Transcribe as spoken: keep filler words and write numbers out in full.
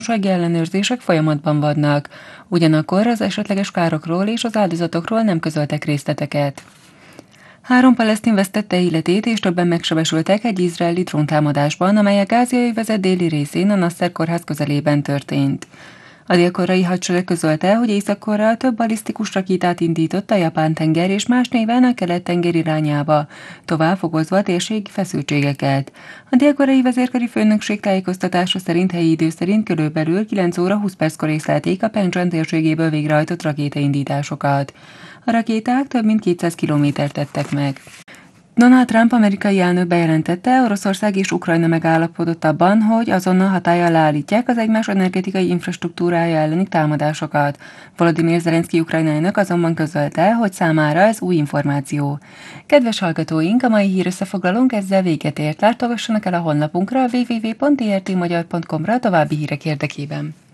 ellenőrzések folyamatban vannak, ugyanakkor az esetleges károkról és az áldozatokról nem közöltek részleteket. Három palesztin vesztette életét és többen megsebesültek egy izraeli dróntámadásban, amely a gázai vezet déli részén a Nasser kórház közelében történt. A dél-koreai hadsereg közölte, hogy Észak-Korea több balisztikus rakétát indított a Japán-tenger és más néven a Kelet-tenger irányába, tovább fokozva a térségi feszültségeket. A dél-koreai vezérkari főnökség tájékoztatása szerint helyi idő szerint körülbelül kilenc óra húsz perckor észlelték a Pengdzsan térségéből végrehajtott rakétaindításokat. A rakéták több mint kétszáz kilométert tettek meg. Donald Trump amerikai elnök bejelentette, Oroszország és Ukrajna megállapodott abban, hogy azonnal hatállyal leállítják az egymás energetikai infrastruktúrája elleni támadásokat. Volodymyr Zelenszky ukrajnai elnök azonban közölte, hogy számára ez új információ. Kedves hallgatóink, a mai hírösszefoglalónk ezzel véget ért. Látogassanak el a honlapunkra, double-u double-u double-u pont t r t magyar pont com-ra további hírek érdekében.